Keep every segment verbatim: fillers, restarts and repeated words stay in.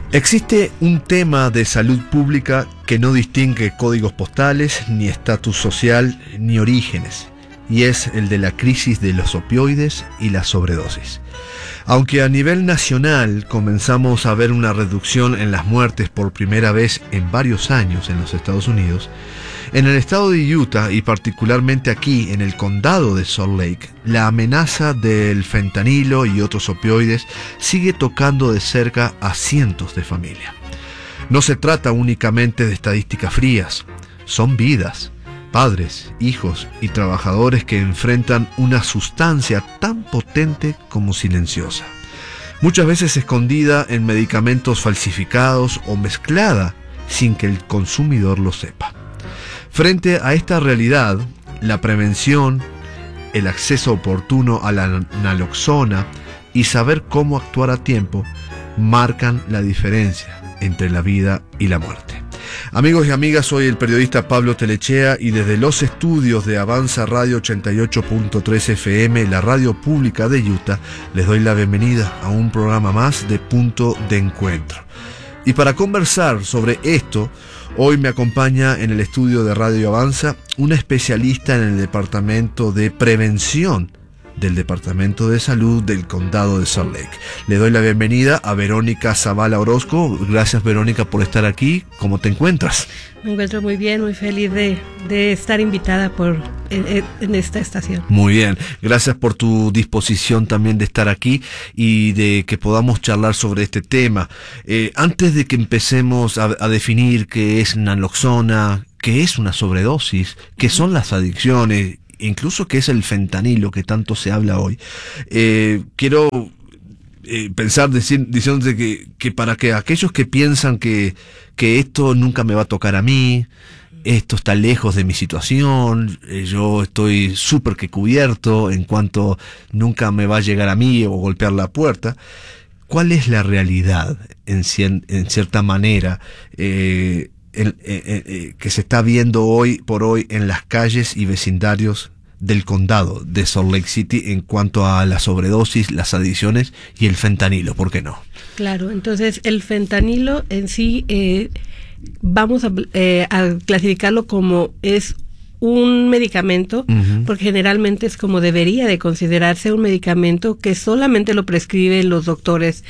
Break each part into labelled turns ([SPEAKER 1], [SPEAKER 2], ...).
[SPEAKER 1] Existe un tema de salud pública que no distingue códigos postales, ni estatus social, ni orígenes, y es el de la crisis de los opioides y la sobredosis. Aunque a nivel nacional comenzamos a ver una reducción en las muertes por primera vez en varios años en los Estados Unidos, en el estado de Utah y particularmente aquí en el condado de Salt Lake, la amenaza del fentanilo y otros opioides sigue tocando de cerca a cientos de familias. No se trata únicamente de estadísticas frías, son vidas, padres, hijos y trabajadores que enfrentan una sustancia tan potente como silenciosa, muchas veces escondida en medicamentos falsificados o mezclada sin que el consumidor lo sepa. Frente a esta realidad, la prevención, el acceso oportuno a la naloxona y saber cómo actuar a tiempo marcan la diferencia entre la vida y la muerte. Amigos y amigas, soy el periodista Pablo Telechea y desde los estudios de Avanza Radio ochenta y ocho punto tres F M, la radio pública de Utah, les doy la bienvenida a un programa más de Punto de Encuentro. Y para conversar sobre esto, hoy me acompaña en el estudio de Radio Avanza una especialista en el departamento de prevención del Departamento de Salud del Condado de Salt Lake. Le doy la bienvenida a Verónica Zavala Orozco. Gracias, Verónica, por estar aquí. ¿Cómo te encuentras?
[SPEAKER 2] Me encuentro muy bien, muy feliz de, de estar invitada por en, en esta estación.
[SPEAKER 1] Muy bien, gracias por tu disposición también de estar aquí y de que podamos charlar sobre este tema. Eh, antes de que empecemos a, a definir qué es naloxona, qué es una sobredosis, qué son las adicciones, incluso qué es el fentanilo que tanto se habla hoy, eh, quiero eh, pensar, decir, diciéndote que, que para que aquellos que piensan que, que esto nunca me va a tocar a mí, esto está lejos de mi situación, eh, yo estoy súper que cubierto en cuanto nunca me va a llegar a mí o golpear la puerta, ¿cuál es la realidad en, cien, en cierta manera? Eh, El, eh, eh, que se está viendo hoy por hoy en las calles y vecindarios del condado de Salt Lake City en cuanto a la sobredosis, las adicciones y el fentanilo, ¿por qué no?
[SPEAKER 2] Claro, entonces el fentanilo en sí eh, vamos a, eh, a clasificarlo como es un medicamento, uh-huh. porque generalmente es como debería de considerarse un medicamento que solamente lo prescriben los doctores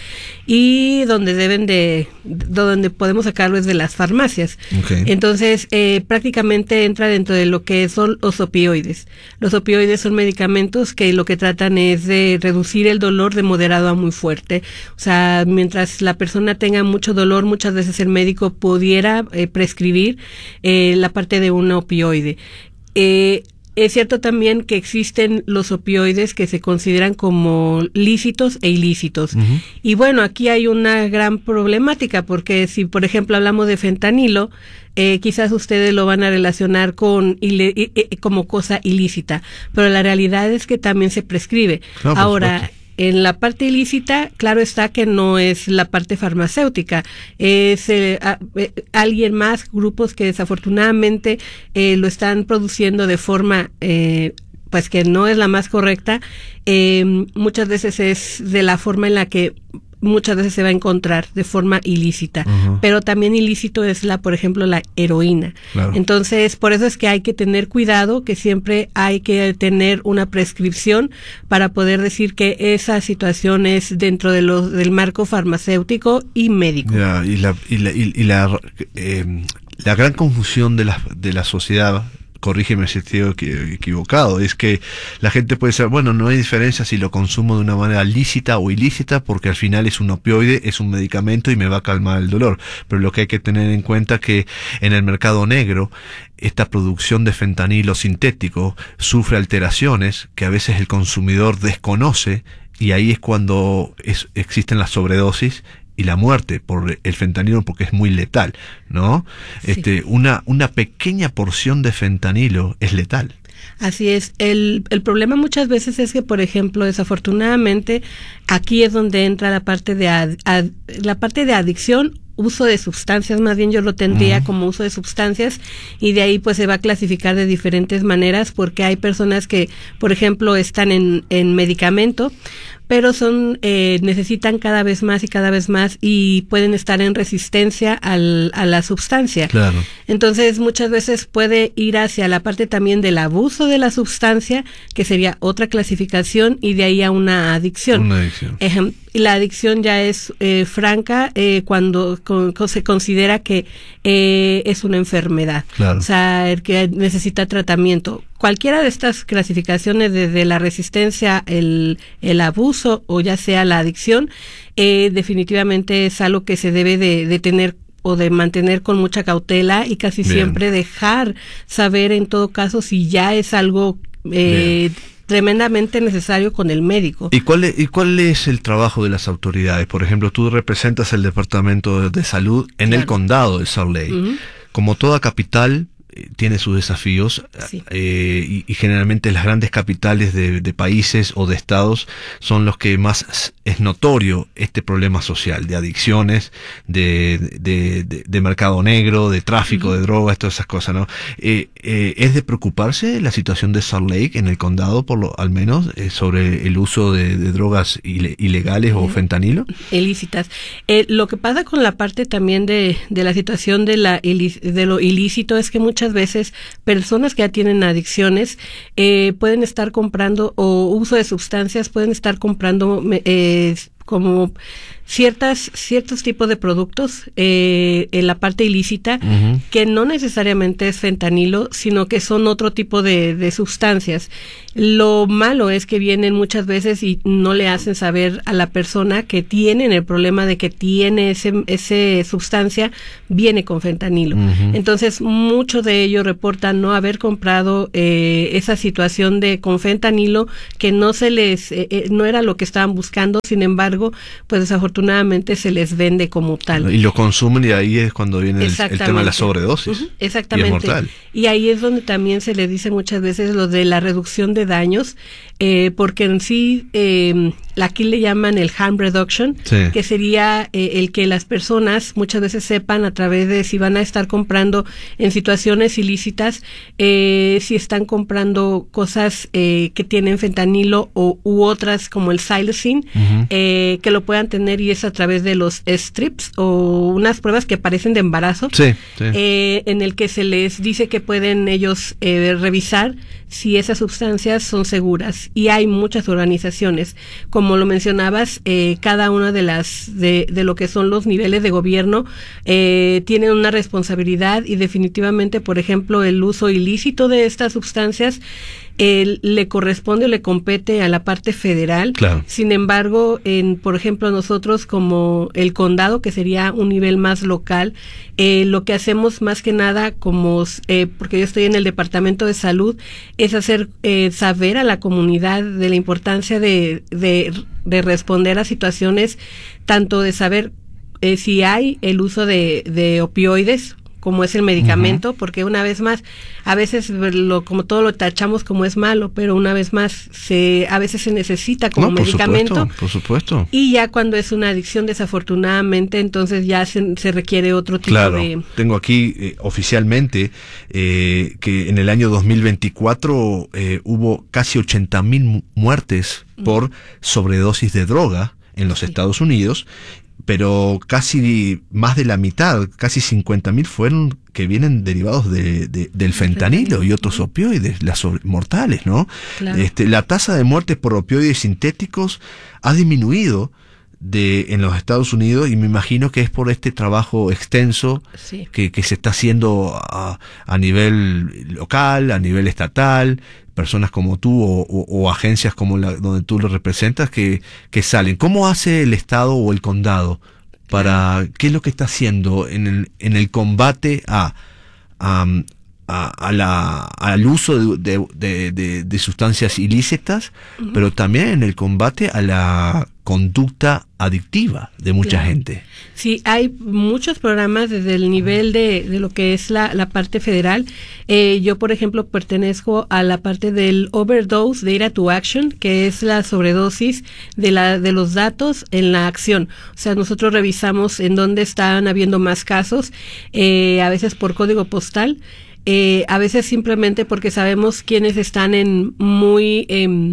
[SPEAKER 2] y donde deben de, donde podemos sacarlo es de las farmacias. Okay. Entonces, eh, prácticamente entra dentro de lo que son los opioides. Los opioides son medicamentos que lo que tratan es de reducir el dolor de moderado a muy fuerte. O sea, mientras la persona tenga mucho dolor, muchas veces el médico pudiera eh, prescribir eh, la parte de un opioide. Eh, es cierto también que existen los opioides que se consideran como lícitos e ilícitos. Uh-huh. Y bueno, aquí hay una gran problemática porque si, por ejemplo, hablamos de fentanilo, eh, quizás ustedes lo van a relacionar con ile- eh, como cosa ilícita, pero la realidad es que también se prescribe. No, Ahora, supuesto. En la parte ilícita, claro está que no es la parte farmacéutica, es eh, a, eh, alguien más, grupos que desafortunadamente eh, lo están produciendo de forma eh, pues que no es la más correcta, eh, muchas veces es de la forma en la que muchas veces se va a encontrar de forma ilícita, uh-huh. pero también ilícito es la, por ejemplo, la heroína. Claro. Entonces, por eso es que hay que tener cuidado, que siempre hay que tener una prescripción para poder decir que esa situación es dentro de los del marco farmacéutico y médico.
[SPEAKER 1] Yeah, y la y la, y, y la, eh, la gran confusión de la de la sociedad, corrígeme si estoy equivocado, es que la gente puede ser, bueno, no hay diferencia si lo consumo de una manera lícita o ilícita, porque al final es un opioide, es un medicamento y me va a calmar el dolor. Pero lo que hay que tener en cuenta es que en el mercado negro, esta producción de fentanilo sintético sufre alteraciones que a veces el consumidor desconoce, y ahí es cuando es, existen las sobredosis y la muerte por el fentanilo, porque es muy letal, ¿no? Sí. Este, una, una pequeña porción de fentanilo es letal.
[SPEAKER 2] Así es. El, el problema muchas veces es que, por ejemplo, desafortunadamente, aquí es donde entra la parte de ad, ad, la parte de adicción, uso de sustancias, más bien yo lo tendría uh-huh. como uso de sustancias, y de ahí pues se va a clasificar de diferentes maneras, porque hay personas que, por ejemplo, están en, en medicamento, pero son eh, necesitan cada vez más y cada vez más y pueden estar en resistencia al, a la sustancia.
[SPEAKER 1] Claro. Entonces,
[SPEAKER 2] muchas veces puede ir hacia la parte también del abuso de la sustancia, que sería otra clasificación, y de ahí a una adicción.
[SPEAKER 1] Una adicción.
[SPEAKER 2] Ejem- la adicción ya es eh, franca eh, cuando con, con, se considera que eh, es una enfermedad.
[SPEAKER 1] Claro.
[SPEAKER 2] O sea, el que necesita tratamiento. Cualquiera de estas clasificaciones, desde la resistencia, el, el abuso o ya sea la adicción, eh, definitivamente es algo que se debe de, de tener o de mantener con mucha cautela y casi
[SPEAKER 1] Bien.
[SPEAKER 2] siempre dejar saber en todo caso si ya es algo eh, tremendamente necesario con el médico.
[SPEAKER 1] ¿Y cuál es, y cuál es el trabajo de las autoridades? Por ejemplo, tú representas el Departamento de Salud en
[SPEAKER 2] Claro.
[SPEAKER 1] el condado de Salt Lake.
[SPEAKER 2] Uh-huh.
[SPEAKER 1] Como toda capital, eh, tiene sus desafíos,
[SPEAKER 2] Sí.
[SPEAKER 1] eh, y, y generalmente las grandes capitales de, de países o de estados son los que más es notorio este problema social de adicciones, de, de, de, de mercado negro, de tráfico uh-huh. de drogas, todas esas cosas, ¿no? Eh, eh, ¿Es de preocuparse la situación de Salt Lake en el condado, por lo al menos, eh, sobre el uso de, de drogas ile, ilegales uh-huh. o fentanilo?
[SPEAKER 2] Ilícitas. Eh, lo que pasa con la parte también de, de la situación de, la, de lo ilícito es que muchas veces personas que ya tienen adicciones eh, pueden estar comprando, o uso de sustancias, pueden estar comprando eh, como ciertas ciertos tipos de productos eh, en la parte ilícita uh-huh. que no necesariamente es fentanilo, sino que son otro tipo de, de sustancias. Lo malo es que vienen muchas veces y no le hacen saber a la persona que tienen el problema de que tiene ese, ese sustancia, viene con fentanilo. Uh-huh. Entonces, muchos de ellos reportan no haber comprado eh, esa situación de con fentanilo, que no se les, eh, eh, no era lo que estaban buscando, sin embargo, pues desafortunadamente se les vende como tal.
[SPEAKER 1] Y lo consumen, y ahí es cuando viene el, el tema de la sobredosis.
[SPEAKER 2] Uh-huh. Exactamente.
[SPEAKER 1] Y es mortal.
[SPEAKER 2] Y ahí es donde también se le dice muchas veces lo de la reducción de daños, eh, porque en sí, eh, aquí le llaman el harm reduction,
[SPEAKER 1] sí.
[SPEAKER 2] que sería eh, el que las personas muchas veces sepan a través de si van a estar comprando en situaciones ilícitas, eh, si están comprando cosas eh, que tienen fentanilo o u otras como el psilocin, uh-huh. eh, que lo puedan tener, y es a través de los strips o unas pruebas que parecen de embarazo,
[SPEAKER 1] sí, sí.
[SPEAKER 2] Eh, en el que se les dice que pueden ellos eh, revisar si esas sustancias son seguras. Y hay muchas organizaciones, como lo mencionabas, eh, cada una de las de, de lo que son los niveles de gobierno eh, tienen una responsabilidad, y definitivamente, por ejemplo, el uso ilícito de estas sustancias eh, le corresponde o le compete a la parte federal.
[SPEAKER 1] Claro.
[SPEAKER 2] Sin embargo, en, por ejemplo, nosotros como el condado, que sería un nivel más local, eh, lo que hacemos más que nada, como eh, porque yo estoy en el Departamento de Salud, es hacer eh, saber a la comunidad de la importancia de, de, de responder a situaciones, tanto de saber eh, si hay el uso de, de opioides, como es el medicamento, uh-huh. porque una vez más, a veces lo, como todo lo tachamos como es malo, pero una vez más, se a veces se necesita como
[SPEAKER 1] no, por
[SPEAKER 2] medicamento.
[SPEAKER 1] Supuesto, por supuesto.
[SPEAKER 2] Y ya cuando es una adicción, desafortunadamente, entonces ya se, se requiere otro tipo
[SPEAKER 1] claro,
[SPEAKER 2] de...
[SPEAKER 1] Tengo aquí eh, oficialmente eh, que en el año dos mil veinticuatro eh, hubo casi ochenta mil muertes uh-huh. por sobredosis de droga en los sí. Estados Unidos, pero casi más de la mitad, casi cincuenta mil fueron que vienen derivados de, de, del fentanilo y otros opioides, las sobre, mortales, ¿no?
[SPEAKER 2] Claro.
[SPEAKER 1] Este, la tasa de muertes por opioides sintéticos ha disminuido de en los Estados Unidos, y me imagino que es por este trabajo extenso
[SPEAKER 2] sí.
[SPEAKER 1] que, que se está haciendo a, a nivel local, a nivel estatal, personas como tú o, o, o agencias como la donde tú lo representas que, que salen. ¿Cómo hace el Estado o el condado para, qué es lo que está haciendo en el, en el combate a, a, a, a la, al uso de, de, de, de sustancias ilícitas, uh-huh. pero también en el combate a la conducta adictiva de mucha claro. gente?
[SPEAKER 2] Sí, hay muchos programas desde el nivel de, de lo que es la, la parte federal. Eh, yo, por ejemplo, pertenezco a la parte del Overdose Data to Action, que es la sobredosis de, la, de los datos en la acción. O sea, nosotros revisamos en dónde están habiendo más casos, eh, a veces por código postal, eh, a veces simplemente porque sabemos quiénes están en muy... Eh,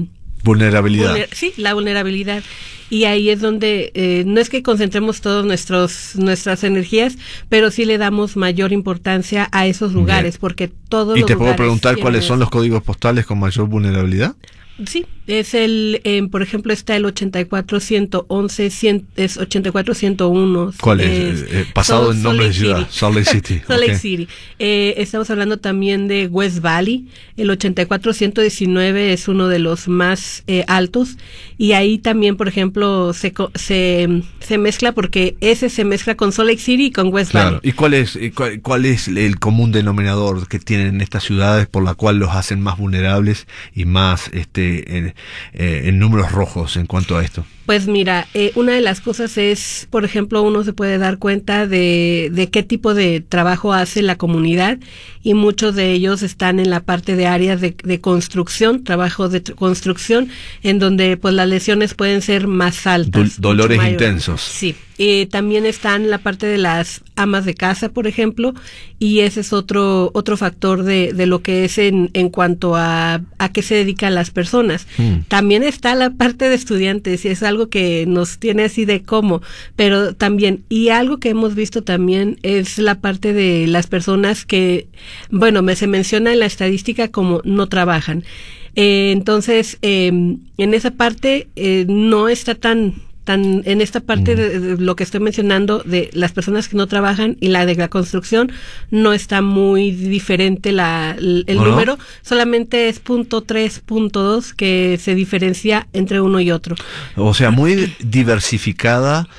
[SPEAKER 1] Vulnerabilidad.
[SPEAKER 2] Vulner- sí, la vulnerabilidad. Y ahí es donde eh, no es que concentremos todas nuestras energías, pero sí le damos mayor importancia a esos lugares, Bien. porque todos
[SPEAKER 1] ¿Y
[SPEAKER 2] los
[SPEAKER 1] te puedo preguntar cuáles
[SPEAKER 2] eso.
[SPEAKER 1] son los códigos postales con mayor vulnerabilidad?
[SPEAKER 2] Sí, es el, eh, por ejemplo, está el ochenta y cuatro ciento once, cien, es ochenta y cuatro ciento uno.
[SPEAKER 1] ¿Cuál es? es eh, pasado en nombre de ciudad. Salt Lake City.
[SPEAKER 2] Salt Lake okay. City. Eh, estamos hablando también de West Valley. El ochenta y cuatro ciento diecinueve es uno de los más eh, altos. Y ahí también, por ejemplo, se, se, se mezcla porque ese se mezcla con Salt Lake City y con West
[SPEAKER 1] claro.
[SPEAKER 2] Valley.
[SPEAKER 1] ¿Y cuál es, cuál, cuál es el común denominador que tienen estas ciudades por la cual los hacen más vulnerables y más este en, eh, en números rojos en cuanto a esto?
[SPEAKER 2] Pues mira, eh, una de las cosas es, por ejemplo, uno se puede dar cuenta de, de qué tipo de trabajo hace la comunidad, y muchos de ellos están en la parte de áreas de, de construcción, trabajo de construcción, en donde pues las lesiones pueden ser más altas.
[SPEAKER 1] Do- dolores intensos.
[SPEAKER 2] Sí. Eh, también están en la parte de las amas de casa, por ejemplo, y ese es otro otro factor de, de lo que es en, en cuanto a, a qué se dedican las personas. Mm. También está la parte de estudiantes, y es algo que nos tiene así de cómo, pero también, y algo que hemos visto también es la parte de las personas que, bueno, me, se menciona en la estadística como no trabajan. Eh, entonces, eh, en esa parte eh, no está tan... Tan, en esta parte mm. de, de lo que estoy mencionando de las personas que no trabajan y la de la construcción, no está muy diferente la, el, el ¿no? número, solamente es punto tres, punto dos que se diferencia entre uno y otro.
[SPEAKER 1] O sea, muy diversificada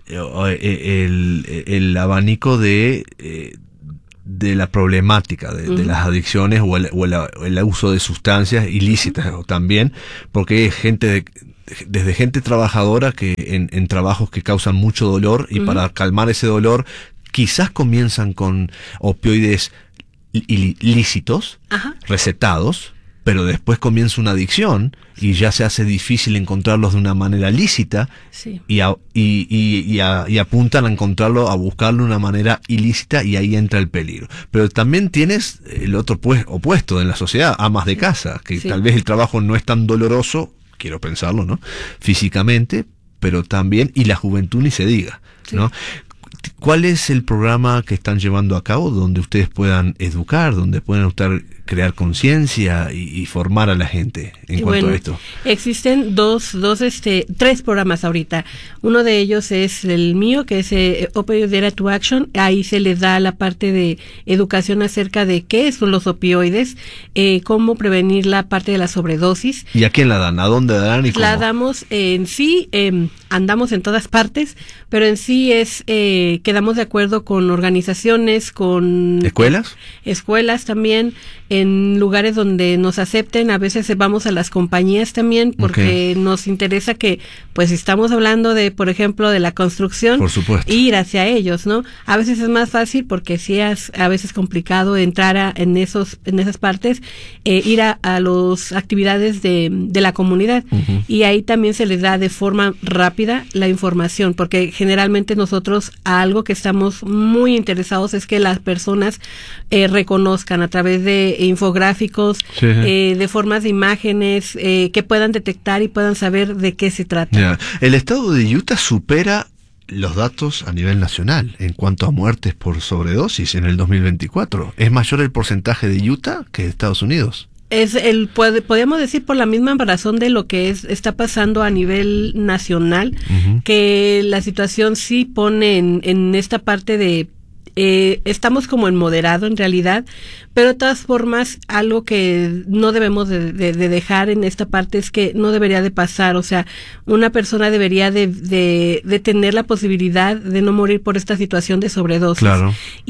[SPEAKER 1] eh, el, el abanico de... Eh, de la problemática de, uh-huh. de las adicciones o el, o, el, o el uso de sustancias ilícitas uh-huh. también, porque hay gente de, desde gente trabajadora que en, en trabajos que causan mucho dolor y uh-huh. para calmar ese dolor quizás comienzan con opioides ilícitos uh-huh. recetados, pero después comienza una adicción y ya se hace difícil encontrarlos de una manera lícita sí. y, a, y, y, y, a, y apuntan a encontrarlo, a buscarlo de una manera ilícita, y ahí entra el peligro. Pero también tienes el otro pues, opuesto en la sociedad, amas de casa, que sí. tal vez el trabajo no es tan doloroso, quiero pensarlo, ¿no? Físicamente, pero también, y la juventud ni se diga, sí. ¿no? ¿Cuál es el programa que están llevando a cabo donde ustedes puedan educar, donde puedan usted crear conciencia y, y formar a la gente en cuanto
[SPEAKER 2] bueno,
[SPEAKER 1] a esto?
[SPEAKER 2] Existen dos, dos, este, tres programas ahorita. Uno de ellos es el mío, que es eh, Opioid Data to Action. Ahí se les da la parte de educación acerca de qué son los opioides, eh, cómo prevenir la parte de la sobredosis.
[SPEAKER 1] ¿Y a quién la dan? ¿A dónde la dan y cómo?
[SPEAKER 2] La damos en sí, eh, andamos en todas partes, pero en sí es... Eh, quedamos de acuerdo con organizaciones, con...
[SPEAKER 1] ¿Escuelas?
[SPEAKER 2] Escuelas también, en lugares donde nos acepten. A veces vamos a las compañías también, porque okay. nos interesa que, pues si estamos hablando de, por ejemplo, de la construcción,
[SPEAKER 1] por supuesto.
[SPEAKER 2] Ir hacia ellos, ¿no? A veces es más fácil porque sí es a veces complicado entrar a, en esos en esas partes, eh, ir a, a las actividades de, de la comunidad. Uh-huh. Y ahí también se les da de forma rápida la información, porque generalmente nosotros algo que estamos muy interesados es que las personas eh, reconozcan a través de infográficos, sí. eh, de formas de imágenes, eh, que puedan detectar y puedan saber de qué se trata.
[SPEAKER 1] Yeah. El estado de Utah supera los datos a nivel nacional en cuanto a muertes por sobredosis en el dos mil veinticuatro. ¿Es mayor el porcentaje de Utah que de Estados Unidos?
[SPEAKER 2] Es el puede, podríamos decir por la misma razón de lo que es está pasando a nivel nacional, uh-huh. que la situación sí pone en, en esta parte de eh, estamos como en moderado en realidad, pero de todas formas algo que no debemos de, de, de dejar en esta parte es que no debería de pasar. O sea, una persona debería de, de, de tener la posibilidad de no morir por esta situación de sobredosis.
[SPEAKER 1] Claro.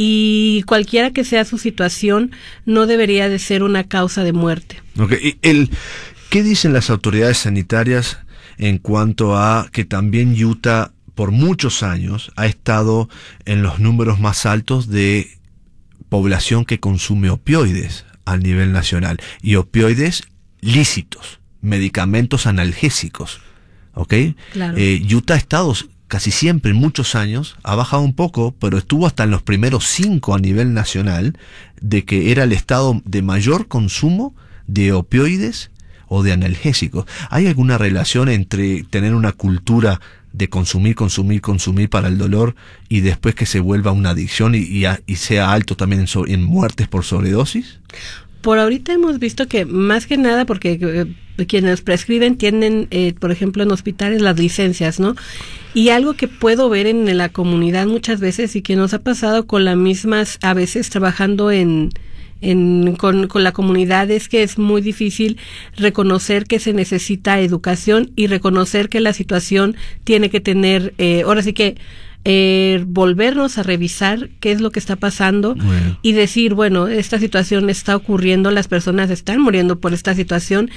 [SPEAKER 2] Y cualquiera que sea su situación, no debería de ser una causa de muerte.
[SPEAKER 1] Okay. El, ¿qué dicen las autoridades sanitarias en cuanto a que también Utah por muchos años ha estado en los números más altos de población que consume opioides a nivel nacional, y opioides lícitos, medicamentos analgésicos, ¿ok?
[SPEAKER 2] Claro.
[SPEAKER 1] Eh, Utah ha estado casi siempre, en muchos años, ha bajado un poco, pero estuvo hasta en los primeros cinco a nivel nacional de que era el estado de mayor consumo de opioides o de analgésicos. ¿Hay alguna relación entre tener una cultura de consumir, consumir, consumir para el dolor y después que se vuelva una adicción y, y, a, y sea alto también en, so, en muertes por sobredosis?
[SPEAKER 2] Por ahorita hemos visto que más que nada, porque eh, quienes prescriben tienen, eh, por ejemplo, en hospitales las licencias, ¿no? Y algo que puedo ver en la comunidad muchas veces y que nos ha pasado con las mismas, a veces trabajando en, en con, con la comunidad, es que es muy difícil reconocer que se necesita educación y reconocer que la situación tiene que tener, eh, ahora sí que, Eh, volvernos a revisar qué es lo que está pasando, bueno, y decir, bueno, esta situación está ocurriendo, las personas están muriendo por esta situación,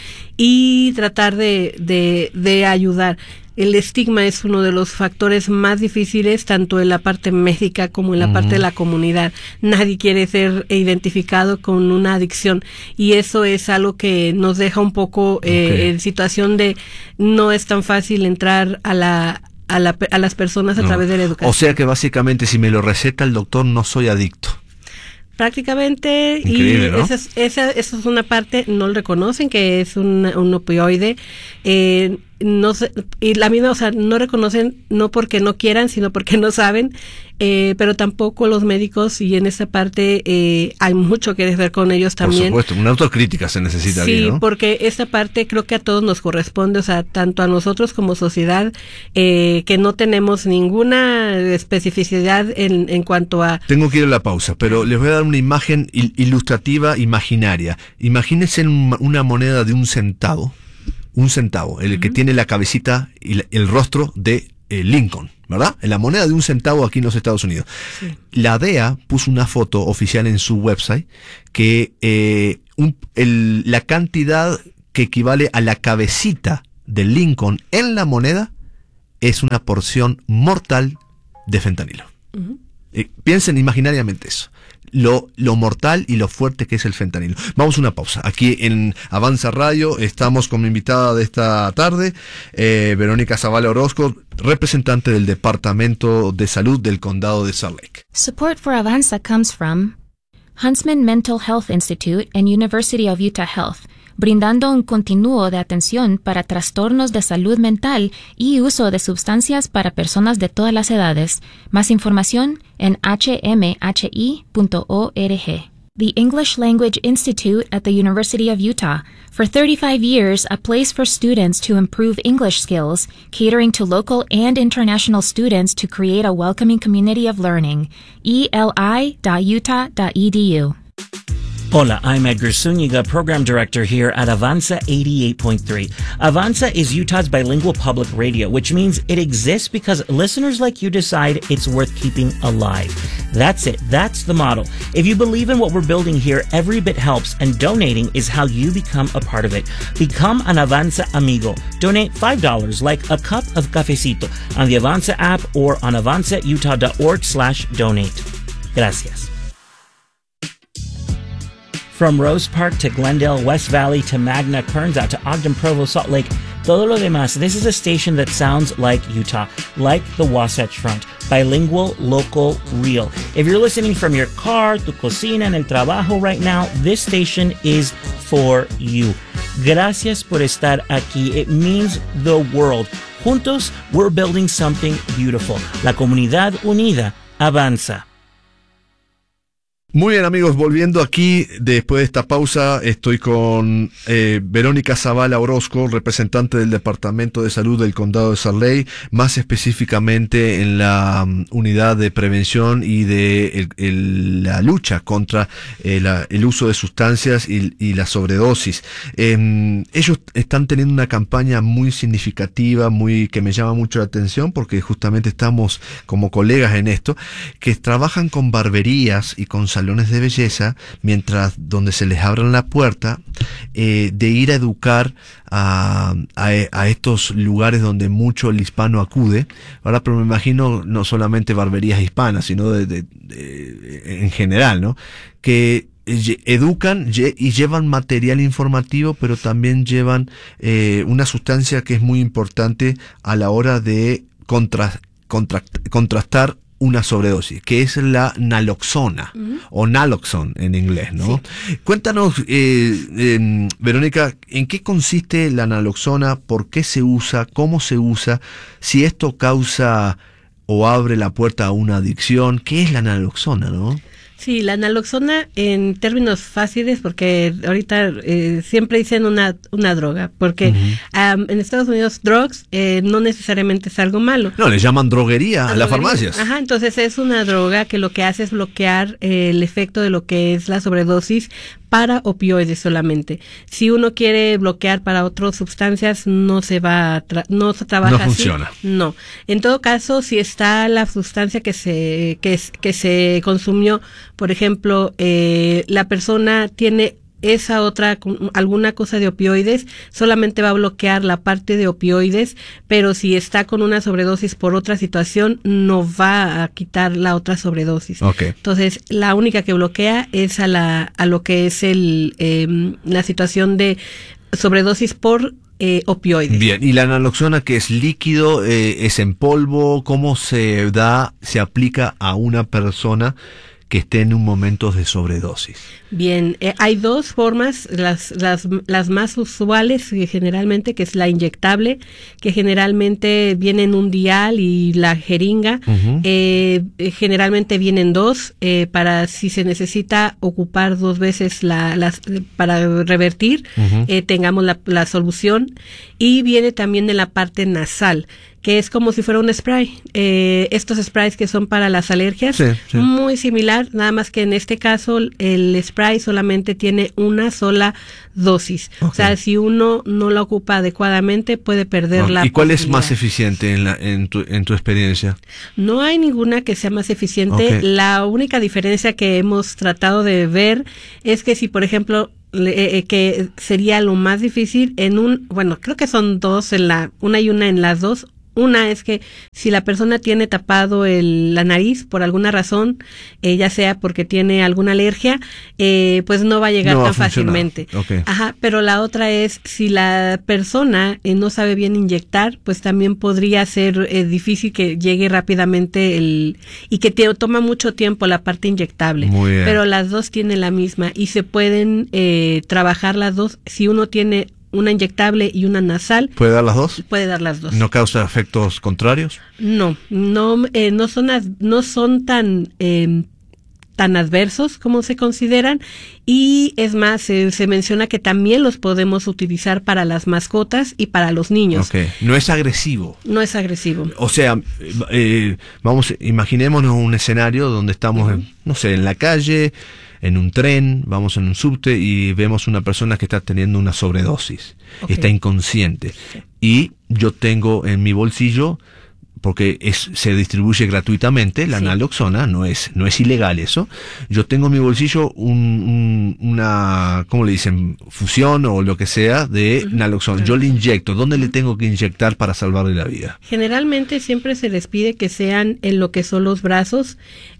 [SPEAKER 2] y tratar de, de, de ayudar. El estigma es uno de los factores más difíciles, tanto en la parte médica como en la uh-huh. parte de la comunidad. Nadie quiere ser identificado con una adicción, y eso es algo que nos deja un poco eh, okay. en situación de no es tan fácil entrar a la A, la, a las personas a no. través de la educación.
[SPEAKER 1] O sea que básicamente si me lo receta el doctor no soy adicto.
[SPEAKER 2] Prácticamente.
[SPEAKER 1] Increíble,
[SPEAKER 2] y
[SPEAKER 1] ¿no?
[SPEAKER 2] esa es, esa, esa es una parte, no lo reconocen que es un, un opioide. Eh, no sé, y la misma, o sea, no reconocen no porque no quieran, sino porque no saben, eh, pero tampoco los médicos, y en esa parte eh, hay mucho que ver con ellos también.
[SPEAKER 1] Por supuesto, una autocrítica se necesita.
[SPEAKER 2] Sí,
[SPEAKER 1] bien, ¿no?
[SPEAKER 2] Porque esta parte creo que a todos nos corresponde, o sea, tanto a nosotros como sociedad, eh, que no tenemos ninguna especificidad en, en cuanto a...
[SPEAKER 1] Tengo que ir a la pausa, pero les voy a dar una imagen il- ilustrativa imaginaria. Imagínense una moneda de un centavo. Un centavo, el uh-huh. que tiene la cabecita y la, el rostro de eh, Lincoln, ¿verdad? En la moneda de un centavo aquí en los Estados Unidos. Sí. La D E A puso una foto oficial en su website que eh, un, el, la cantidad que equivale a la cabecita de Lincoln en la moneda es una porción mortal de fentanilo. Uh-huh. Eh, piensen imaginariamente eso. Lo, lo mortal y lo fuerte que es el fentanilo. Vamos a una pausa. Aquí en Avanza Radio estamos con mi invitada de esta tarde, eh, Verónica Zavala Orozco, representante del Departamento de Salud del Condado de Salt Lake.
[SPEAKER 3] Support for Avanza comes from Huntsman Mental Health Institute and University of Utah Health, brindando un continuo de atención para trastornos de salud mental y uso de sustancias para personas de todas las edades. Más información en h m h i punto org. The English Language Institute at the University of Utah. For thirty-five years, a place for students to improve English skills, catering to local and international students to create a welcoming community of learning. e l i dot utah dot e d u.
[SPEAKER 4] Hola, I'm Edgar Zúñiga, Program Director here at Avanza eighty-eight point three. Avanza is Utah's bilingual public radio, which means it exists because listeners like you decide it's worth keeping alive. That's it. That's the model. If you believe in what we're building here, every bit helps, and donating is how you become a part of it. Become an Avanza amigo. Donate five dollars, like a cup of cafecito, on the Avanza app or on avanza utah dot org slash donate. Gracias. From Rose Park to Glendale, West Valley to Magna, Kearns out to Ogden, Provo, Salt Lake, todo lo demás, this is a station that sounds like Utah, like the Wasatch Front. Bilingual, local, real. If you're listening from your car, tu cocina, en el trabajo right now, this station is for you. Gracias por estar aquí. It means the world. Juntos, we're building something beautiful. La comunidad unida avanza.
[SPEAKER 1] Muy bien, amigos, volviendo aquí después de esta pausa, estoy con eh, Verónica Zavala Orozco, representante del Departamento de Salud del Condado de Salt Lake, más específicamente en la um, unidad de prevención y de el, el, la lucha contra eh, la, el uso de sustancias y, y la sobredosis. Eh, ellos están teniendo una campaña muy significativa, muy que me llama mucho la atención, porque justamente estamos como colegas en esto, que trabajan con barberías y con salones de belleza, mientras donde se les abran la puerta, eh, de ir a educar a, a, a estos lugares donde mucho el hispano acude. Ahora, pero me imagino no solamente barberías hispanas, sino de, de, de, en general, ¿no? Que educan y llevan material informativo, pero también llevan eh, una sustancia que es muy importante a la hora de contra, contra, contrastar una sobredosis, que es la naloxona, uh-huh. o naloxone en inglés, ¿no? Sí. Cuéntanos, eh, eh, Verónica, ¿en qué consiste la naloxona? ¿Por qué se usa? ¿Cómo se usa? Si esto causa o abre la puerta a una adicción. ¿Qué es la naloxona, no?
[SPEAKER 2] Sí, la naloxona en términos fáciles, porque ahorita eh, siempre dicen una una droga, porque uh-huh. um, en Estados Unidos drugs eh, no necesariamente es algo malo.
[SPEAKER 1] No, le llaman droguería a las farmacias.
[SPEAKER 2] Ajá, entonces es una droga que lo que hace es bloquear eh, el efecto de lo que es la sobredosis para opioides solamente. Si uno quiere bloquear para otras sustancias, no se va a tra- no se trabaja
[SPEAKER 1] no
[SPEAKER 2] así.
[SPEAKER 1] Funciona.
[SPEAKER 2] No. En todo caso, si está la sustancia que se que, que se consumió, por ejemplo, eh, la persona tiene esa otra, alguna cosa de opioides, solamente va a bloquear la parte de opioides, pero si está con una sobredosis por otra situación, no va a quitar la otra sobredosis.
[SPEAKER 1] Okay.
[SPEAKER 2] Entonces, la única que bloquea es a la a lo que es el eh, la situación de sobredosis por eh, opioides.
[SPEAKER 1] Bien, y la naloxona, que es líquido, eh, es en polvo, ¿cómo se da, se aplica a una persona que esté en un momento de sobredosis?
[SPEAKER 2] Bien, eh, hay dos formas, las, las, las más usuales que generalmente, que es la inyectable, que generalmente viene en un dial, y la jeringa, uh-huh. eh, generalmente vienen dos, eh, para si se necesita ocupar dos veces la, las, para revertir, uh-huh. eh, tengamos la, la solución, y viene también en la parte nasal, que es como si fuera un spray. Eh, estos sprays que son para las alergias,
[SPEAKER 1] sí, sí.
[SPEAKER 2] muy similar, nada más que en este caso el spray solamente tiene una sola dosis. Okay. O sea, si uno no la ocupa adecuadamente, puede perder okay. la
[SPEAKER 1] ¿Y cuál es más eficiente en, la, en, tu, en tu experiencia?
[SPEAKER 2] No hay ninguna que sea más eficiente. Okay. La única diferencia que hemos tratado de ver es que si, por ejemplo, Eh, que sería lo más difícil en un, bueno, creo que son dos en la, una y una en las dos. Una es que si la persona tiene tapado el, la nariz por alguna razón, eh, ya sea porque tiene alguna alergia, eh, pues no va a llegar
[SPEAKER 1] no
[SPEAKER 2] tan
[SPEAKER 1] va a
[SPEAKER 2] fácilmente.
[SPEAKER 1] Okay.
[SPEAKER 2] Ajá, pero la otra es si la persona eh, no sabe bien inyectar, pues también podría ser eh, difícil que llegue rápidamente el y que te toma mucho tiempo la parte inyectable.
[SPEAKER 1] Muy bien.
[SPEAKER 2] Pero las dos tienen la misma y se pueden eh, trabajar las dos. Si uno tiene una inyectable y una nasal.
[SPEAKER 1] ¿Puede dar las dos?
[SPEAKER 2] Puede dar las dos.
[SPEAKER 1] ¿No causa efectos contrarios?
[SPEAKER 2] No, no, eh, no son as, no son tan eh, tan adversos como se consideran, y es más, eh, se menciona que también los podemos utilizar para las mascotas y para los niños.
[SPEAKER 1] Okay. No es agresivo.
[SPEAKER 2] No es agresivo.
[SPEAKER 1] O sea, eh, vamos, imaginémonos un escenario donde estamos, uh-huh. en, no sé, en la calle, en un tren, vamos en un subte y vemos una persona que está teniendo una sobredosis, okay. está inconsciente, y yo tengo en mi bolsillo, porque es, se distribuye gratuitamente la sí. naloxona, no es no es ilegal eso. Yo tengo en mi bolsillo un, un, una, ¿cómo le dicen? Fusión o lo que sea de uh-huh. naloxona. Yo le inyecto. ¿Dónde le tengo que inyectar para salvarle la vida?
[SPEAKER 2] Generalmente siempre se les pide que sean en lo que son los brazos,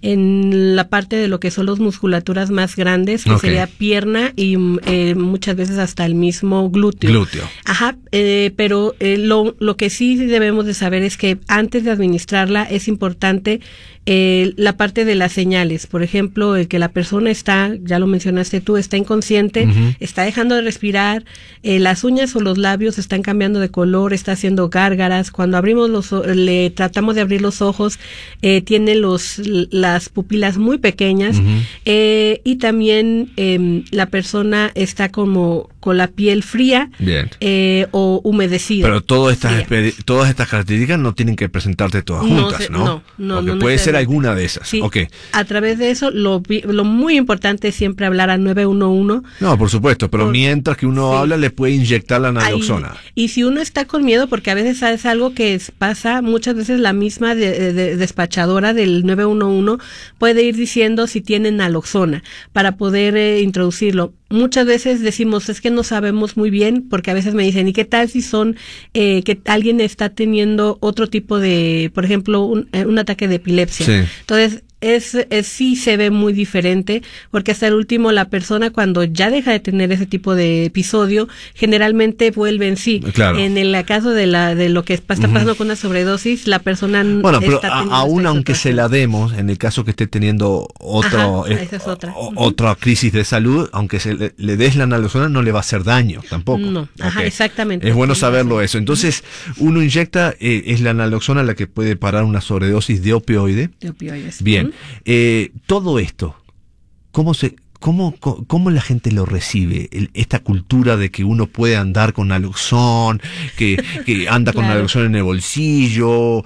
[SPEAKER 2] en la parte de lo que son las musculaturas más grandes, que okay. sería pierna y eh, muchas veces hasta el mismo glúteo.
[SPEAKER 1] Glúteo.
[SPEAKER 2] Ajá, eh, pero eh, lo, lo que sí debemos de saber es que antes Antes de administrarla es importante eh, la parte de las señales. Por ejemplo, el que la persona está, ya lo mencionaste tú, está inconsciente, uh-huh. está dejando de respirar, eh, las uñas o los labios están cambiando de color, está haciendo gárgaras. Cuando abrimos los, le tratamos de abrir los ojos, eh, tiene los las pupilas muy pequeñas, uh-huh. eh, y también eh, la persona está como con la piel fría eh, o humedecida.
[SPEAKER 1] Pero todas estas todas estas características no tienen que presentarte todas juntas, no, se, ¿no?
[SPEAKER 2] No, no,
[SPEAKER 1] Porque
[SPEAKER 2] no
[SPEAKER 1] puede ser alguna de esas.
[SPEAKER 2] Sí,
[SPEAKER 1] okay.
[SPEAKER 2] A través de eso, lo, lo muy importante es siempre hablar al nueve uno uno.
[SPEAKER 1] No, por supuesto, pero por, mientras que uno sí. habla, le puede inyectar la naloxona.
[SPEAKER 2] Ahí, y si uno está con miedo, porque a veces es algo que es, pasa, muchas veces la misma de, de, despachadora del nueve uno uno puede ir diciendo si tiene naloxona para poder eh, introducirlo. Muchas veces decimos, es que no sabemos muy bien, porque a veces me dicen, ¿y qué tal si son, eh, que alguien está teniendo otro tipo de, por ejemplo, un, un ataque de epilepsia? Sí. Entonces, Es, es sí se ve muy diferente, porque hasta el último la persona cuando ya deja de tener ese tipo de episodio, generalmente vuelve en sí.
[SPEAKER 1] Claro.
[SPEAKER 2] En el caso de la de lo que está pasando uh-huh. con una sobredosis, la persona
[SPEAKER 1] bueno, pero
[SPEAKER 2] está
[SPEAKER 1] a, aún aunque se la demos, en el caso que esté teniendo otro
[SPEAKER 2] Ajá, esa es otra.
[SPEAKER 1] o, uh-huh. otra crisis de salud, aunque se le, le des la naloxona, no le va a hacer daño tampoco.
[SPEAKER 2] No, ajá, okay. exactamente.
[SPEAKER 1] Es bueno saberlo eso. Entonces, uno inyecta, eh, es la naloxona la que puede parar una sobredosis de opioide.
[SPEAKER 2] De opioides.
[SPEAKER 1] Bien.
[SPEAKER 2] Uh-huh.
[SPEAKER 1] Eh, todo esto, ¿cómo se, cómo, cómo, cómo la gente lo recibe? El, esta cultura de que uno puede andar con naloxón, que, que anda con claro. naloxón en el bolsillo.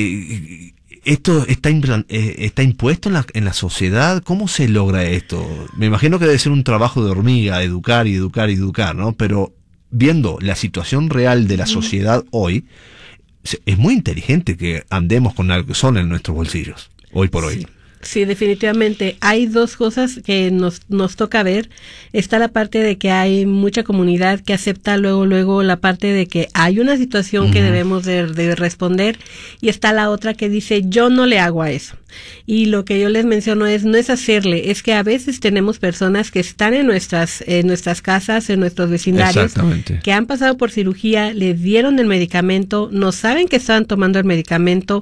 [SPEAKER 1] Eh, ¿Esto está, implan, eh, está impuesto en la, en la sociedad? ¿Cómo se logra esto? Me imagino que debe ser un trabajo de hormiga, educar y educar y educar, ¿no? Pero viendo la situación real de la sociedad uh-huh. hoy, es muy inteligente que andemos con naloxón en nuestros bolsillos, hoy por hoy.
[SPEAKER 2] Sí. Sí, definitivamente. Hay dos cosas que nos, nos toca ver. Está la parte de que hay mucha comunidad que acepta luego, luego la parte de que hay una situación uh-huh. que debemos de, de responder, y está la otra que dice, yo no le hago a eso. Y lo que yo les menciono es, no es hacerle, es que a veces tenemos personas que están en nuestras, en nuestras casas, en nuestros vecindarios, que han pasado por cirugía, le dieron el medicamento, no saben que estaban tomando el medicamento,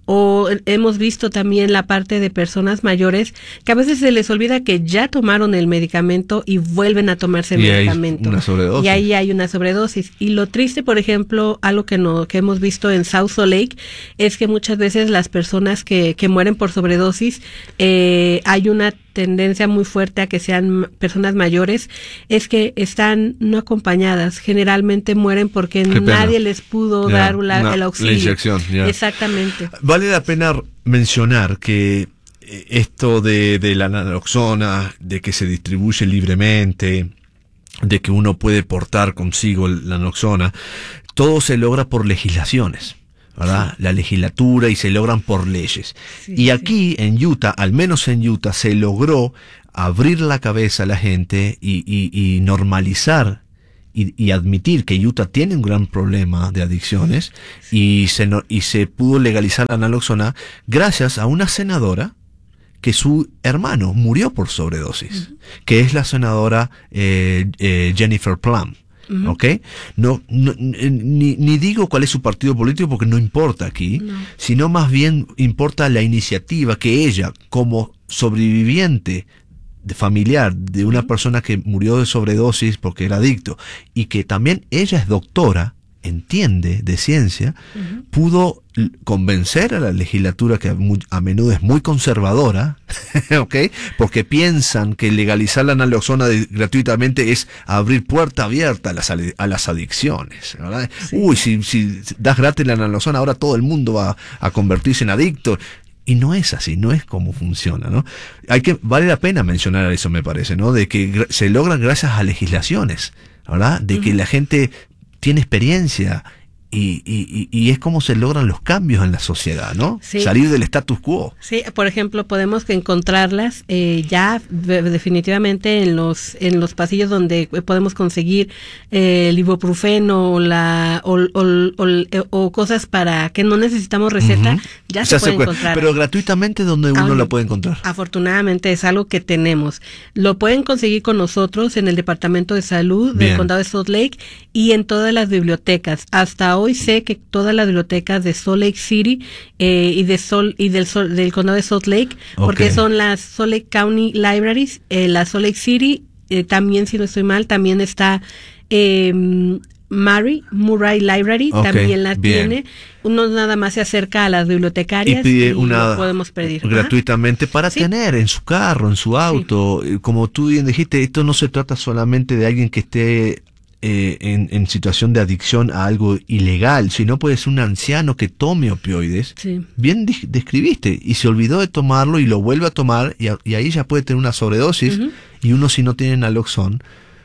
[SPEAKER 2] o hemos visto también la parte de personas mayores que a veces se les olvida que ya tomaron el medicamento y vuelven a tomarse el
[SPEAKER 1] y
[SPEAKER 2] medicamento.
[SPEAKER 1] Hay una sobredosis.
[SPEAKER 2] Y ahí hay una sobredosis. Y lo triste, por ejemplo, algo que no que hemos visto en South Salt Lake, es que muchas veces las personas que, que mueren por sobredosis, eh, hay una tendencia muy fuerte a que sean personas mayores, es que están no acompañadas. Generalmente mueren porque nadie les pudo yeah, dar la, no, el auxilio.
[SPEAKER 1] La inyección, yeah.
[SPEAKER 2] Exactamente.
[SPEAKER 1] Vale la pena mencionar que esto de, de la naloxona, de que se distribuye libremente, de que uno puede portar consigo la naloxona, todo se logra por legislaciones, ¿verdad? Sí. La legislatura, y se logran por leyes. Sí, y aquí sí. en Utah, al menos en Utah, se logró abrir la cabeza a la gente y, y, y normalizar y, y admitir que Utah tiene un gran problema de adicciones, sí. y, se, y se pudo legalizar la naloxona gracias a una senadora que su hermano murió por sobredosis, uh-huh. que es la senadora eh, eh, Jennifer Plum. Uh-huh. ¿Ok? No, no ni, ni digo cuál es su partido político porque no importa aquí, no. sino más bien importa la iniciativa que ella, como sobreviviente de familiar de una uh-huh. persona que murió de sobredosis porque era adicto, y que también ella es doctora, entiende de ciencia, uh-huh. pudo convencer a la legislatura, que a, muy, a menudo es muy conservadora, ¿ok? Porque piensan que legalizar la naloxona de, gratuitamente es abrir puerta abierta a las, a las adicciones, ¿verdad? Sí. Uy, si, si das gratis la naloxona, ahora todo el mundo va a convertirse en adicto. Y no es así, no es como funciona, ¿no? Hay que, vale la pena mencionar eso, me parece, ¿no? De que se logran gracias a legislaciones, ¿verdad? De uh-huh. que la gente tiene experiencia y, y, y es como se logran los cambios en la sociedad, ¿no?
[SPEAKER 2] Sí.
[SPEAKER 1] Salir del status quo.
[SPEAKER 2] Sí, por ejemplo, podemos encontrarlas eh, ya de, definitivamente en los en los pasillos donde podemos conseguir eh, el ibuprofeno o, la, o, o, o, o cosas para que no necesitamos receta, uh-huh. ya se, se puede encontrar.
[SPEAKER 1] Pero gratuitamente, ¿dónde uno Aún, la puede encontrar?
[SPEAKER 2] Afortunadamente es algo que tenemos. Lo pueden conseguir con nosotros en el Departamento de Salud Bien. del Condado de Salt Lake y en todas las bibliotecas. Hasta hoy sé que todas las bibliotecas de Salt Lake City eh, y de Sol y del Sol, del condado de Salt Lake, okay. porque son las Salt Lake County Libraries, eh, la Salt Lake City, eh, también si no estoy mal, también está eh, Murray, Murray Library, okay, también la bien. tiene. Uno nada más se acerca a las bibliotecarias
[SPEAKER 1] y, pide
[SPEAKER 2] y
[SPEAKER 1] una
[SPEAKER 2] lo podemos pedir
[SPEAKER 1] gratuitamente Ajá. para sí. tener en su carro, en su auto. Sí. Como tú bien dijiste, esto no se trata solamente de alguien que esté Eh, en, en situación de adicción a algo ilegal, sino puede ser un anciano que tome opioides, sí. bien de- describiste, y se olvidó de tomarlo y lo vuelve a tomar, y, a, y ahí ya puede tener una sobredosis, uh-huh. y uno, si no tiene naloxón,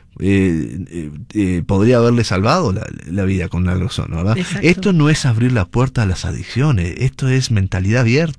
[SPEAKER 1] eh, eh, eh, podría haberle salvado la, la vida con naloxón, ¿verdad? Exacto. Esto no es abrir la puerta a las adicciones, esto es mentalidad abierta,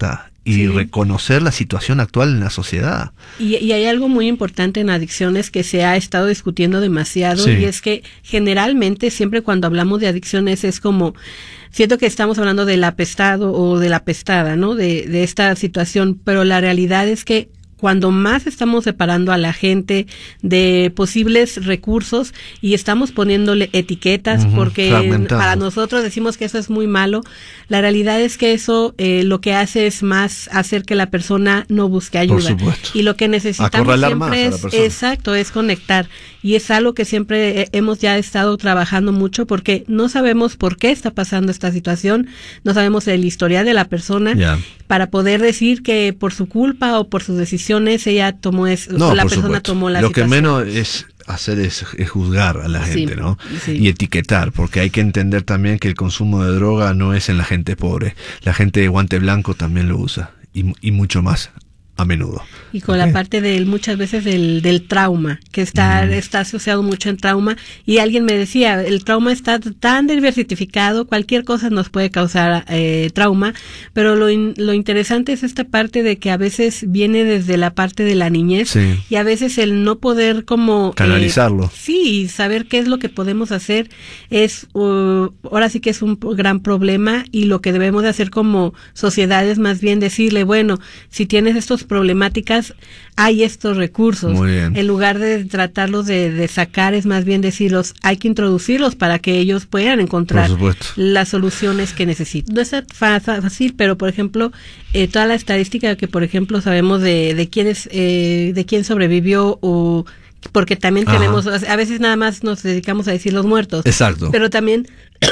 [SPEAKER 1] y
[SPEAKER 2] sí.
[SPEAKER 1] reconocer la situación actual en la sociedad.
[SPEAKER 2] Y, y hay algo muy importante en adicciones que se ha estado discutiendo demasiado, sí. y es que generalmente siempre cuando hablamos de adicciones es como, siento que estamos hablando del apestado o de la apestada, ¿no? De, de esta situación, pero la realidad es que cuando más estamos separando a la gente de posibles recursos y estamos poniéndole etiquetas, uh-huh, porque para nosotros decimos que eso es muy malo, la realidad es que eso eh, lo que hace es más hacer que la persona no busque ayuda. Y lo que necesitamos siempre es, exacto, es conectar. Y es algo que siempre hemos ya estado trabajando mucho porque no sabemos por qué está pasando esta situación, no sabemos el historial de la persona, yeah. para poder decir que por su culpa o por sus decisiones ella tomó es,
[SPEAKER 1] no,
[SPEAKER 2] la
[SPEAKER 1] por
[SPEAKER 2] persona
[SPEAKER 1] supuesto.
[SPEAKER 2] tomó la
[SPEAKER 1] Lo
[SPEAKER 2] situación.
[SPEAKER 1] que menos es hacer es, es juzgar a la gente, sí, ¿no?
[SPEAKER 2] Sí.
[SPEAKER 1] Y etiquetar, porque hay que entender también que el consumo de droga no es en la gente pobre. La gente de guante blanco también lo usa y, y mucho más a menudo.
[SPEAKER 2] Y con okay. la parte del muchas veces del, del trauma, que está, mm. está asociado mucho en trauma, y alguien me decía, el trauma está tan diversificado, cualquier cosa nos puede causar eh, trauma, pero lo, in, lo interesante es esta parte de que a veces viene desde la parte de la niñez,
[SPEAKER 1] sí.
[SPEAKER 2] y a veces el no poder como...
[SPEAKER 1] canalizarlo.
[SPEAKER 2] Eh, sí, saber qué es lo que podemos hacer es, uh, ahora sí que es un gran problema, y lo que debemos de hacer como sociedad es más bien decirle, bueno, si tienes estos problemáticas, hay estos recursos.
[SPEAKER 1] Muy bien.
[SPEAKER 2] En lugar de tratarlos de, de sacar, es más bien decirlos, hay que introducirlos para que ellos puedan encontrar las soluciones que necesitan. No es fácil, pero por ejemplo, eh, toda la estadística que por ejemplo sabemos de, de quiénes, eh, de quién sobrevivió o porque también Ajá. tenemos, a veces nada más nos dedicamos a decir los muertos.
[SPEAKER 1] Exacto.
[SPEAKER 2] Pero también,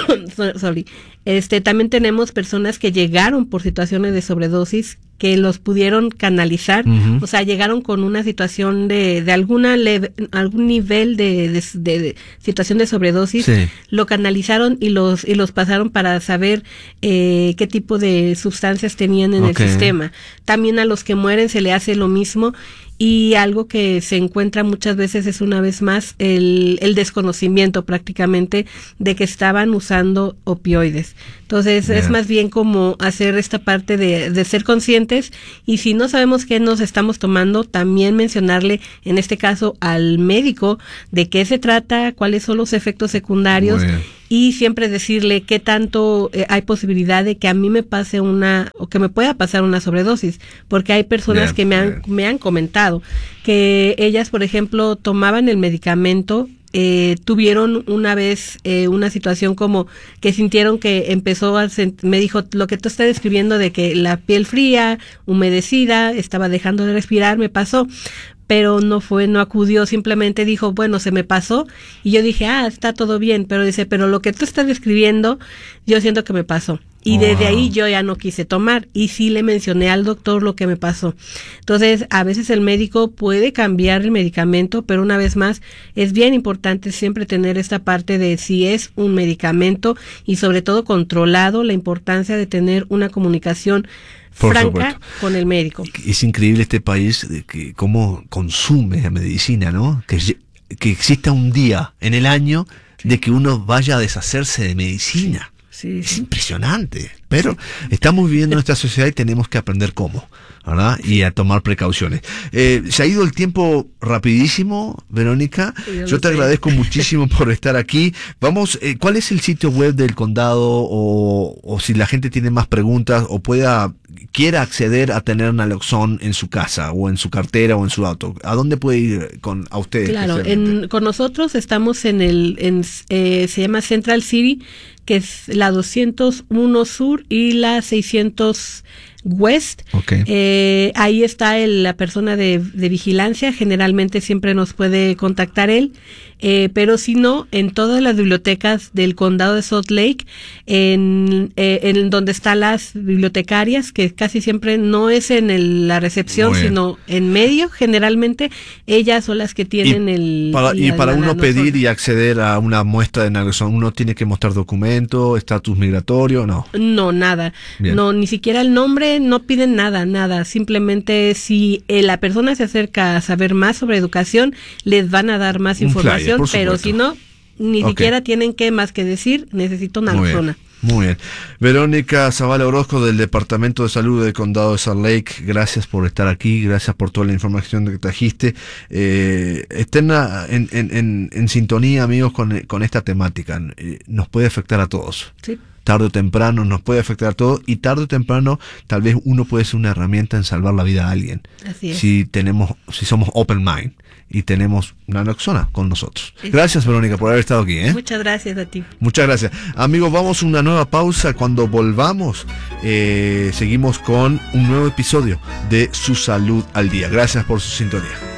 [SPEAKER 2] sorry, este, también tenemos personas que llegaron por situaciones de sobredosis que los pudieron canalizar, uh-huh. o sea, llegaron con una situación de, de alguna leve, algún nivel de, de, de, de situación de sobredosis,
[SPEAKER 1] sí.
[SPEAKER 2] lo canalizaron y los y los pasaron para saber eh, qué tipo de sustancias tenían en okay. el sistema. También a los que mueren se le hace lo mismo. Y algo que se encuentra muchas veces es una vez más el, el desconocimiento prácticamente de que estaban usando opioides. Entonces yeah. es más bien como hacer esta parte de, de ser conscientes y si no sabemos qué nos estamos tomando, también mencionarle en este caso al médico de qué se trata, cuáles son los efectos secundarios. Y siempre decirle qué tanto eh, hay posibilidad de que a mí me pase una, o que me pueda pasar una sobredosis, porque hay personas yeah, que me han, yeah. me han comentado que ellas, por ejemplo, tomaban el medicamento, eh, tuvieron una vez eh, una situación como que sintieron que empezó a, sent- me dijo, lo que tú estás describiendo de que la piel fría, humedecida, estaba dejando de respirar, me pasó. Pero no fue, no acudió, simplemente dijo, bueno, se me pasó, y yo dije, ah, está todo bien, pero dice, pero lo que tú estás describiendo, yo siento que me pasó. Y oh, desde wow. ahí yo ya no quise tomar, y sí le mencioné al doctor lo que me pasó. Entonces, a veces el médico puede cambiar el medicamento, pero una vez más, es bien importante siempre tener esta parte de si es un medicamento, y sobre todo controlado, la importancia de tener una comunicación Por franca supuesto. Con el médico.
[SPEAKER 1] Es increíble este país de que cómo consume la medicina, ¿no? Que, que exista un día en el año sí. de que uno vaya a deshacerse de medicina.
[SPEAKER 2] Sí,
[SPEAKER 1] es
[SPEAKER 2] sí.
[SPEAKER 1] impresionante. Pero sí. estamos viviendo en esta sociedad y tenemos que aprender cómo, ¿verdad? Y a tomar precauciones. Eh, se ha ido el tiempo rapidísimo, Verónica. Yo, Yo te sé. agradezco muchísimo por estar aquí. Vamos, eh, ¿cuál es el sitio web del condado? O, o si la gente tiene más preguntas o pueda quiera acceder a tener naloxón en su casa o en su cartera o en su auto, ¿a dónde puede ir con a ustedes?
[SPEAKER 2] Claro, en, con nosotros estamos en el, en, eh, se llama Central City, que es la doscientos uno Sur y la seiscientos West.
[SPEAKER 1] Okay.
[SPEAKER 2] Eh, ahí está el, la persona de, de vigilancia, generalmente siempre nos puede contactar él, eh, pero si no, en todas las bibliotecas del condado de Salt Lake, en, eh, en donde están las bibliotecarias, que casi siempre no es en el, la recepción, sino en medio, generalmente, ellas son las que tienen
[SPEAKER 1] y
[SPEAKER 2] el...
[SPEAKER 1] Para,
[SPEAKER 2] la,
[SPEAKER 1] y para
[SPEAKER 2] la,
[SPEAKER 1] uno
[SPEAKER 2] la
[SPEAKER 1] pedir y acceder a una muestra de naloxón, ¿uno tiene que mostrar documento, estatus migratorio? No.
[SPEAKER 2] No, nada. Bien. No, ni siquiera el nombre, no piden nada, nada. Simplemente si eh, la persona se acerca a saber más sobre educación, les van a dar más
[SPEAKER 1] Un
[SPEAKER 2] información,
[SPEAKER 1] flyer,
[SPEAKER 2] pero si no, ni
[SPEAKER 1] okay.
[SPEAKER 2] siquiera tienen que más que decir, necesito naloxona.
[SPEAKER 1] Muy bien. Verónica Zavala Orozco del Departamento de Salud del Condado de Salt Lake, gracias por estar aquí, gracias por toda la información que trajiste. Eh, estén en, en, en, en sintonía, amigos, con, con esta temática. Eh, nos puede afectar a todos.
[SPEAKER 2] Sí.
[SPEAKER 1] Tarde o temprano nos puede afectar a todos, y tarde o temprano tal vez uno puede ser una herramienta en salvar la vida a alguien.
[SPEAKER 2] Así es.
[SPEAKER 1] Si tenemos, si somos open mind y tenemos una naloxona con nosotros. Gracias, Verónica, por haber estado aquí, ¿eh?
[SPEAKER 2] Muchas gracias a ti.
[SPEAKER 1] Muchas gracias. Amigos, vamos a una nueva pausa. Cuando volvamos, eh, seguimos con un nuevo episodio de Su Salud al Día. Gracias por su sintonía.